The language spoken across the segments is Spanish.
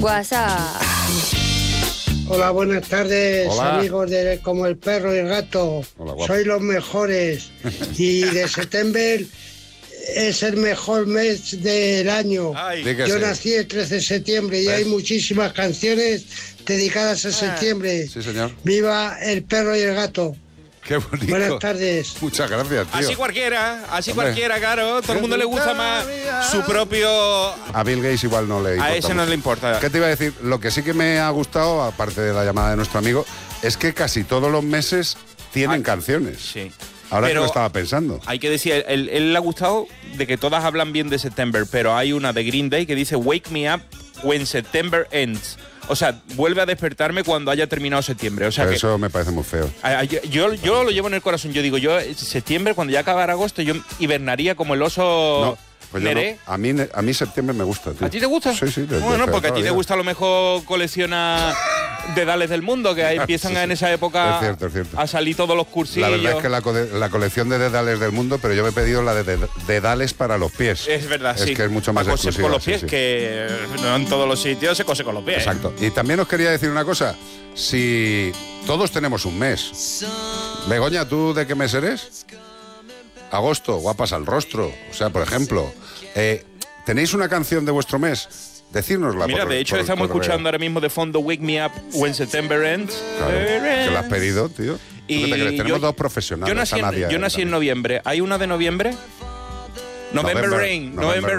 WhatsApp. Hola, buenas tardes, Hola. amigos de Como el Perro y el Gato. Hola, guapo. Sois los mejores. Y de septiembre es el mejor mes del año. Di que Yo sí. nací el 13 de septiembre y ¿Ves? hay muchísimas canciones dedicadas a septiembre. Sí, señor. ¡Viva el perro y el gato! Qué bonito. Buenas tardes. Muchas gracias, tío. Así cualquiera, Hombre. claro. Todo el mundo le gusta más su propio... A Bill Gates igual no le importa. A ese no mucho. le importa. ¿Qué te iba a decir? Lo que sí que me ha gustado, aparte de la llamada de nuestro amigo, es que casi todos los meses tienen canciones. Sí. Ahora que Pero lo estaba pensando. hay que decir, él le ha gustado de que todas hablan bien de September, pero hay una de Green Day que dice Wake me up when September ends. O sea, vuelve a despertarme cuando haya terminado septiembre. O sea Pero que eso me parece muy feo. yo lo llevo en el corazón. Yo digo, septiembre, cuando ya acabara agosto, yo hibernaría como el oso No, pues yo no. Neré. A mí septiembre me gusta, tío. ¿A ti te gusta? Sí, sí. Bueno, porque a ti te todavía. gusta a lo mejor colecciona dedales del mundo, que ahí empiezan Sí, sí. en esa época Es cierto. a salir todos los La cursillos. verdad es que la colección de dedales del mundo, pero yo me he pedido la de dedales para los pies. Es verdad, sí. Es que es mucho más Para coser exclusiva. con los sí, pies, sí. que no en todos los sitios se cose con los pies. Exacto. Y también os quería decir una cosa. Si todos tenemos un mes. Begoña, ¿tú de qué mes eres? Agosto, guapas al rostro. O sea, por ejemplo, ¿tenéis una canción de vuestro mes? Decírnosla. Mira, por- de hecho por estamos correo. escuchando ahora mismo de fondo Wake Me Up When September Ends. Claro, que la has pedido, tío. Y ¿Tú qué te crees? Tenemos yo- dos profesionales. Yo nací, Nadia, yo nací en también. noviembre. ¿Hay una de noviembre? November Rain,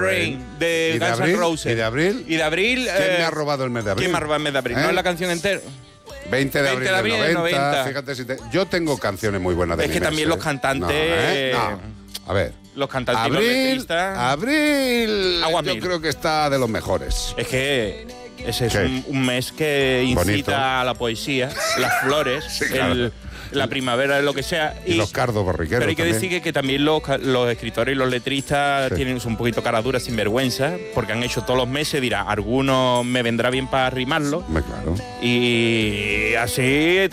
de ¿Y de Guns abril? N' Roses. ¿Y de abril? Y de abril. ¿Quién me ha robado el mes de abril? ¿Quién me ha robado el mes de abril? ¿Eh? No es la canción entera. 20 de abril, 20 de abril del del 90. 90. Fíjate si yo tengo canciones muy buenas de Es mi que mes, también los cantantes- No. A ver. Los cantantes y los Abril, letristas. abril. Agua yo mil. creo que está de los mejores. Es que ese es ¿Qué? un mes que incita Bonito. a la poesía, las flores, Sí, claro. la primavera, lo que sea. Y los cardos borriqueros. Pero hay que también. decir que también los escritores y los letristas Sí. tienen un poquito cara dura, sin vergüenza, porque han hecho todos los meses, dirá, algunos me vendrá bien para rimarlo. Hombre, claro. Y así